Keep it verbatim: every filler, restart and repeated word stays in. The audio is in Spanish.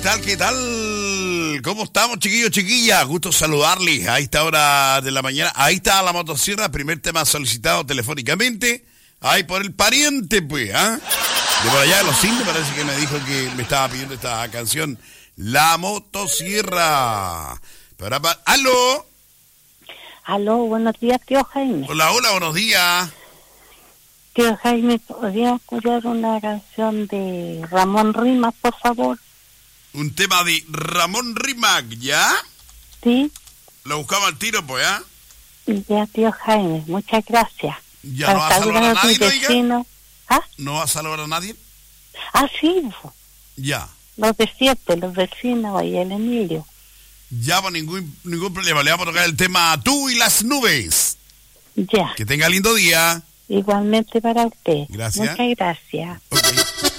tal? ¿Qué tal? ¿Cómo estamos, chiquillos, chiquillas? Gusto saludarles a esta hora de la mañana. Ahí está la motosierra, primer tema solicitado telefónicamente. Ahí por el pariente, pues, ¿ah? ¿eh? De por allá de los Indios parece que me dijo que me estaba pidiendo esta canción. La motosierra. Para, para, ¡aló! Aló, buenos días, tío Jaime. Hola, hola, buenos días. Tío Jaime, ¿podría escuchar una canción de Ramón Rimas, por favor? Un tema de Ramón Rimac, ¿ya? Sí. Lo buscamos al tiro, pues, ¿ah? ¿eh? Ya, tío Jaime, muchas gracias. ¿Ya no va a saludar a nadie, oiga? ¿Ah? ¿No va a saludar a nadie? Ah, sí. Ya. Los de siete, los vecinos y el Emilio. Ya, pues ningún, ningún problema. Le vamos a tocar el tema Tú y las nubes. Ya. Que tenga lindo día. Igualmente para usted. Gracias. Muchas gracias. Okay.